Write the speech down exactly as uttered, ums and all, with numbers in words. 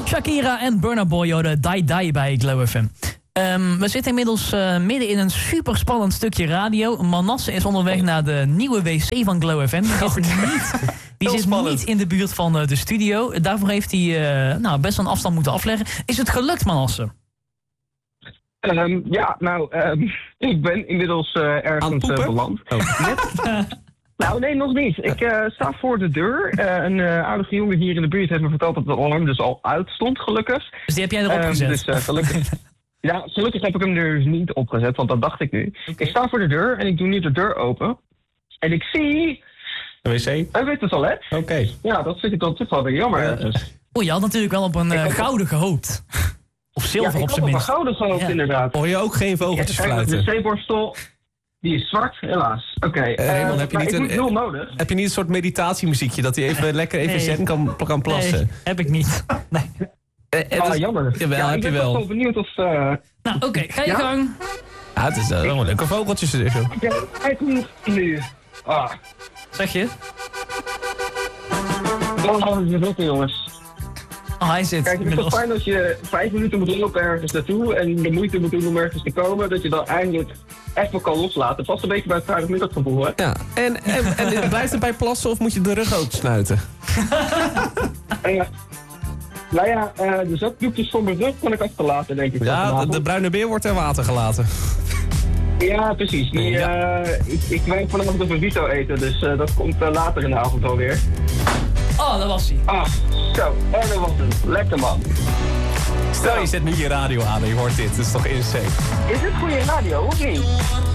Shakira en Burna Boy, joh, de Die Die bij Glow F M. Um, we zitten inmiddels uh, midden in een super spannend stukje radio. Manasse is onderweg naar de nieuwe wc van Glow F M. Die zit, niet, die zit niet in de buurt van uh, de studio. Daarvoor heeft hij uh, nou, best wel een afstand moeten afleggen. Is het gelukt, Manasse? Um, ja, nou, um, ik ben inmiddels uh, ergens uh, beland. Oh. Net, nou, nee, nog niet. Ik uh, sta voor de deur. Uh, een uh, aardige jongen hier in de buurt heeft me verteld dat de alarm dus al uit stond, gelukkig. Dus die heb jij erop um, gezet? Dus uh, gelukkig... Ja, gelukkig heb ik hem er dus niet opgezet, want dat dacht ik nu. Okay. Ik sta voor de deur en ik doe nu de deur open. En ik zie... Een wc? Een witte toilet. Oké. Okay. Ja, dat vind ik dan toch wel weer jammer. Uh, Oeh, je had natuurlijk wel op een uh, gouden gehoopt. Of zilver ja, op zijn minst. Ja, ik had op een gouden gehoopt, ja. Inderdaad. Hoor je ook geen vogeltjes fluiten? De wc-borstel, die is zwart, helaas. Oké, okay. uh, Raymond, heb je niet een, heel nodig. Heb je niet een soort meditatiemuziekje, dat hij even lekker even nee. zen kan, kan plassen? Nee, heb ik niet. Nee. Uh, ah, jammer. Jawel, ja, heb ik je ben wel. Ik ben wel benieuwd of... Uh... Nou, oké, okay, ga je ja? gang. Ja, het is uh, wel een leuke vogeltjes. Zo. Ja, kijk nu. Ah. Zeg je? Oh, is het jongens. Oh, hij zit. Kijk, het is toch fijn als je vijf minuten moet lopen ergens naartoe en de moeite moet doen om ergens te komen, dat je dan eindelijk even kan loslaten. Het past een beetje bij het vrijdagmiddaggevoel, hè? Ja, en, en, en blijft het bij plassen of moet je de rug ook sluiten? uh, nou ja, uh, de zakdoekjes voor mijn rug kon ik achterlaten, denk ik. Ja, de, de bruine beer wordt in water gelaten. Ja, precies. Die, ja. Uh, ik, ik weet vanavond een burrito eten, dus uh, dat komt uh, later in de avond alweer. Oh, dat was hij. Ah, zo. En dat was het. Lekker, man. Stel, je zet nu je radio aan en je hoort dit. Dat is toch insane. Is dit goede radio, of niet?